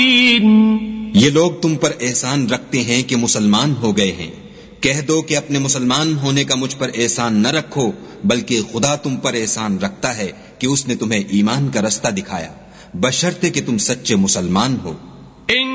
ये लोग तुम पर एहसान रखते हैं कि मुसलमान हो गए हैं। कह दो कि अपने मुसलमान होने का मुझ पर एहसान न रखो, बल्कि खुदा तुम पर एहसान रखता है कि उसने तुम्हें ईमान का रास्ता दिखाया, बशर्ते कि तुम सच्चे मुसलमान हो।